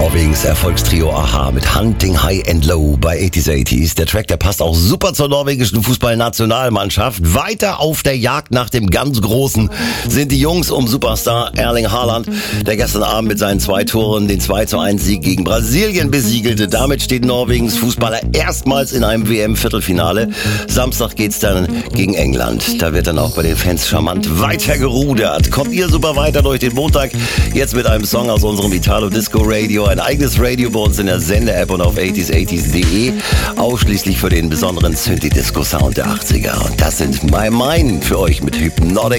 Norwegens Erfolgstrio Aha mit Hunting High and Low bei 80s. Der Track, der passt auch super zur norwegischen Fußballnationalmannschaft. Weiter auf der Jagd nach dem ganz Großen sind die Jungs um Superstar Erling Haaland, der gestern Abend mit seinen 2 Toren den 2:1-Sieg gegen Brasilien besiegelte. Damit steht Norwegens Fußballer erstmals in einem WM-Viertelfinale. Samstag geht's dann gegen England. Da wird dann auch bei den Fans charmant weiter gerudert. Kommt ihr super weiter durch den Montag, jetzt mit einem Song aus unserem Italo Disco Radio, ein eigenes Radio bei uns in der Sender-App und auf 80s.de, ausschließlich für den besonderen Synthi-Disco-Sound der 80er. Und das sind My Mine für euch mit Hypnotic